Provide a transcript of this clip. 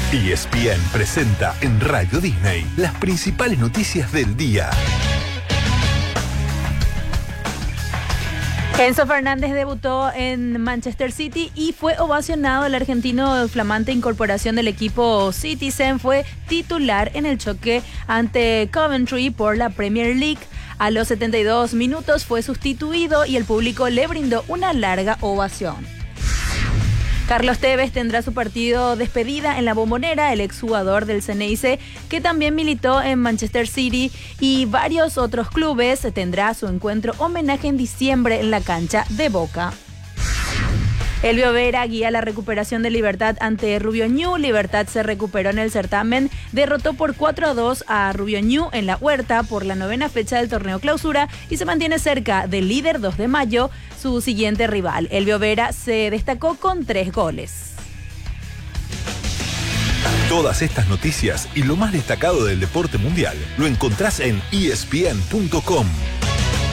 ESPN presenta en Radio Disney las principales noticias del día. Enzo Fernández debutó en Manchester City y fue ovacionado. El argentino de flamante incorporación del equipo Citizen fue titular en el choque ante Coventry por la Premier League. A los 72 minutos fue sustituido y el público le brindó una larga ovación. Carlos Tevez tendrá su partido despedida en la Bombonera. El exjugador del Ceneice, que también militó en Manchester City y varios otros clubes, tendrá su encuentro homenaje en diciembre en la cancha de Boca. Elvio Vera guía la recuperación de Libertad ante Rubio Ñu. Libertad se recuperó en el certamen, derrotó por 4-2 a Rubio Ñu en la Huerta por la 9ª fecha del torneo Clausura y se mantiene cerca del líder 2 de mayo, su siguiente rival. Elvio Vera se destacó con 3 goles. Todas estas noticias y lo más destacado del deporte mundial lo encontrás en ESPN.com.